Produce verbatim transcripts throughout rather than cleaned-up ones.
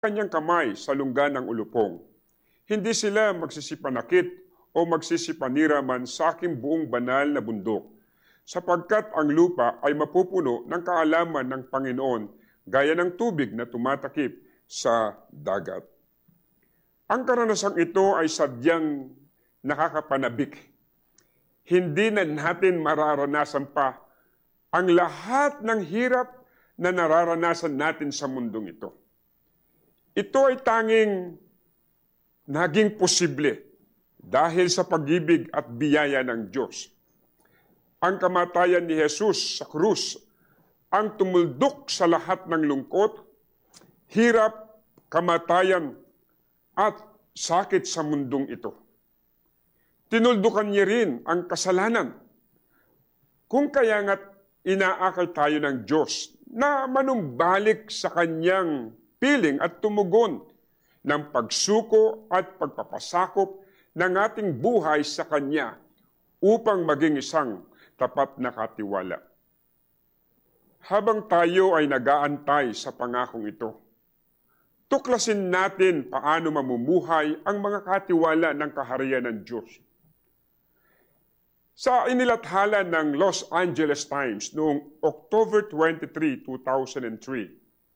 kanyang kamay sa lungga ng ulupong. Hindi sila magsisipanakit o magsisipanira man sa aking buong banal na bundok, sapagkat ang lupa ay mapupuno ng kaalaman ng Panginoon gaya ng tubig na tumatakip sa dagat. Ang karanasang ito ay sadyang nakakapanabik. Hindi na natin mararanasan pa ang lahat ng hirap na nararanasan natin sa mundong ito. Ito ay tanging naging posible dahil sa pag-ibig at biyaya ng Diyos. Ang kamatayan ni Jesus sa krus ang tumuldok sa lahat ng lungkot, hirap, kamatayan, at sakit sa mundong ito. Tinuldukan niya rin ang kasalanan. Kung kaya nga't inaakay tayo ng Diyos na manumbalik sa kanyang piling at tumugon ng pagsuko at pagpapasakop ng ating buhay sa Kanya upang maging isang tapat na katiwala. Habang tayo ay nag-aantay sa pangakong ito, tuklasin natin paano mamumuhay ang mga katiwala ng kaharian ng Diyos. Sa inilathala ng Los Angeles Times noong October twenty-third, two thousand three,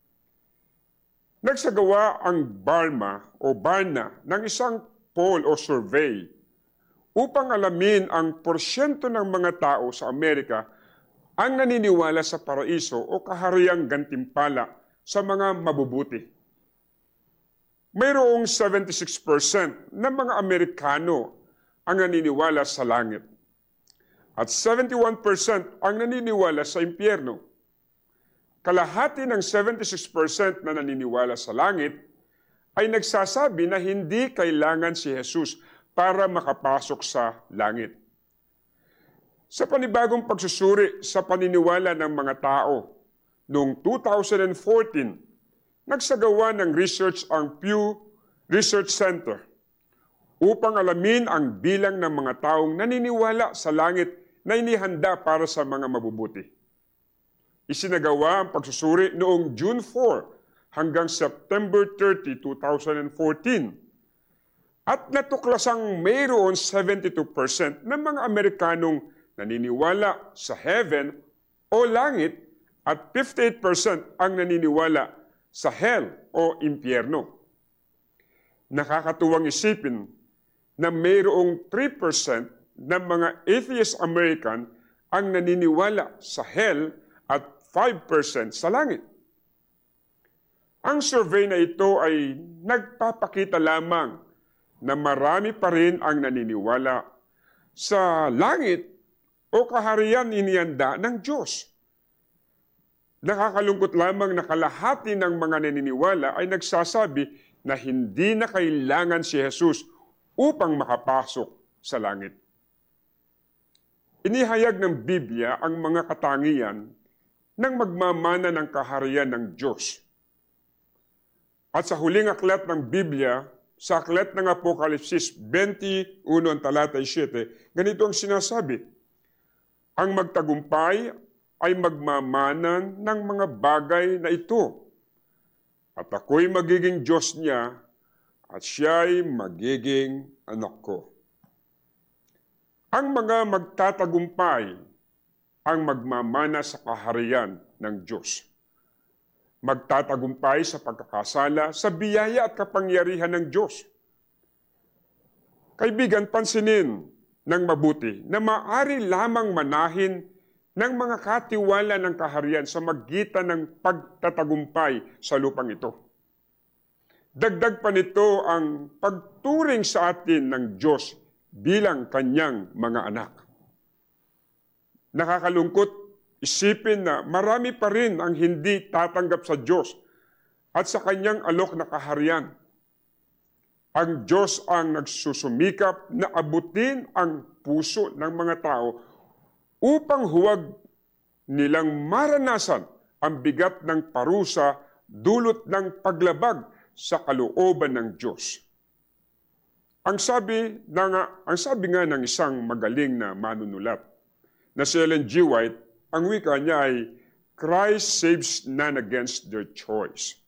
nagsagawa ang Barna o Barna ng isang poll o survey upang alamin ang porsyento ng mga tao sa Amerika ang naniniwala sa paraiso o kahariang gantimpala sa mga mabubuti. Mayroong seventy-six percent ng mga Amerikano ang naniniwala sa langit at seventy-one percent ang naniniwala sa impyerno. Kalahati ng seventy-six percent na naniniwala sa langit ay nagsasabi na hindi kailangan si Jesus para makapasok sa langit. Sa panibagong pagsusuri sa paniniwala ng mga tao, noong two thousand fourteen, nagsagawa ng research ang Pew Research Center upang alamin ang bilang ng mga taong naniniwala sa langit na inihanda para sa mga mabubuti. Isinagawa ang pagsusuri noong June fourth hanggang September thirtieth, two thousand fourteen. At natuklasang mayroon seventy-two percent ng mga Amerikanong naniniwala sa heaven o langit at fifty-eight percent ang naniniwala sa hell o impyerno. Nakakatuwang isipin na mayroong three percent ng mga atheist American ang naniniwala sa hell at five percent sa langit. Ang survey na ito ay nagpapakita lamang na marami pa rin ang naniniwala sa langit o kaharian inihanda ng Diyos. Nakakalungkot lamang na kalahati ng mga naniniwala ay nagsasabi na hindi na kailangan si Jesus upang makapasok sa langit. Inihayag ng Biblia ang mga katangian ng magmamana ng kaharian ng Diyos. At sa huling aklat ng Biblia, sa aklat ng Apokalipsis twenty-one, talata seven, ganito ang sinasabi, ang magtagumpay ay magmamanan ng mga bagay na ito, at ako'y magiging Diyos niya, at siya'y magiging anak ko. Ang mga magtatagumpay ang magmamana sa kaharian ng Diyos. Magtatagumpay sa pagkakasala, sa biyaya at kapangyarihan ng Diyos. Kaibigan, pansinin ng mabuti na maaari lamang manahin ng mga katiwala ng kaharian sa magitan ng pagtatagumpay sa lupang ito. Dagdag pa nito ang pagturing sa atin ng Diyos bilang kanyang mga anak. Nakakalungkot isipin na marami pa rin ang hindi tatanggap sa Diyos at sa kanyang alok na kaharian. Ang Diyos ang nagsusumikap na abutin ang puso ng mga tao upang huwag nilang maranasan ang bigat ng parusa dulot ng paglabag sa kalooban ng Diyos. Ang sabi, na nga, ang sabi nga ng isang magaling na manunulat na si Ellen G. White, ang wika niya ay, Christ saves none against their choice.